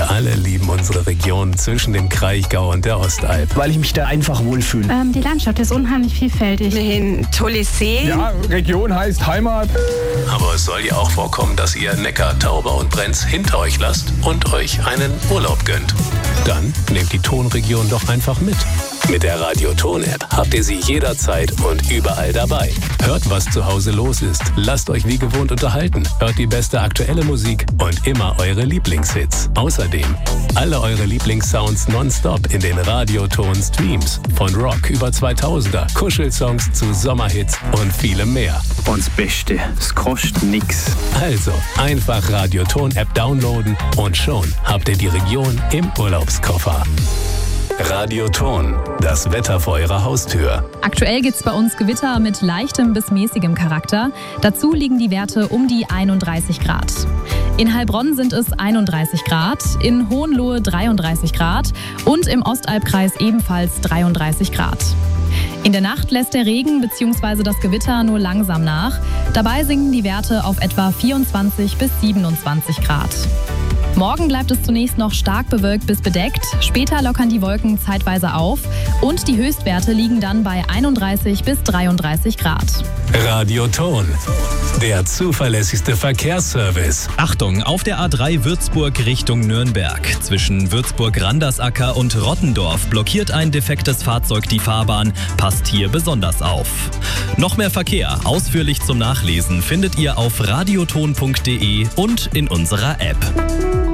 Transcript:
Wir alle lieben unsere Region zwischen dem Kraichgau und der Ostalb. Weil ich mich da einfach wohlfühle. Die Landschaft ist unheimlich vielfältig. Ein tolles See. Ja, Region heißt Heimat. Aber es soll ja auch vorkommen, dass ihr Neckar, Tauber und Brenz hinter euch lasst und euch einen Urlaub gönnt. Dann nehmt die Tonregion doch einfach mit. Mit der Radio-Ton-App habt ihr sie jederzeit und überall dabei. Hört, was zu Hause los ist. Lasst euch wie gewohnt unterhalten. Hört die beste aktuelle Musik und immer eure Lieblingshits. Außerdem alle eure Lieblingssounds nonstop in den Radio-Ton-Streams. Von Rock über 2000er, Kuschelsongs zu Sommerhits und vielem mehr. Und das Beste, es kostet nix. Also einfach Radio-Ton-App downloaden und schon habt ihr die Region im Urlaubskoffer. Radio-Ton, das Wetter vor eurer Haustür. Aktuell gibt es bei uns Gewitter mit leichtem bis mäßigem Charakter. Dazu liegen die Werte um die 31 Grad. In Heilbronn sind es 31 Grad, in Hohenlohe 33 Grad und im Ostalbkreis ebenfalls 33 Grad. In der Nacht lässt der Regen bzw. das Gewitter nur langsam nach. Dabei sinken die Werte auf etwa 24 bis 27 Grad. Morgen bleibt es zunächst noch stark bewölkt bis bedeckt. Später lockern die Wolken zeitweise auf und die Höchstwerte liegen dann bei 31 bis 33 Grad. Radio-Ton, der zuverlässigste Verkehrsservice. Achtung, auf der A3 Würzburg Richtung Nürnberg. Zwischen Würzburg-Randersacker und Rottendorf blockiert ein defektes Fahrzeug die Fahrbahn. Passt hier besonders auf. Noch mehr Verkehr, ausführlich zum Nachlesen, findet ihr auf radioton.de und in unserer App.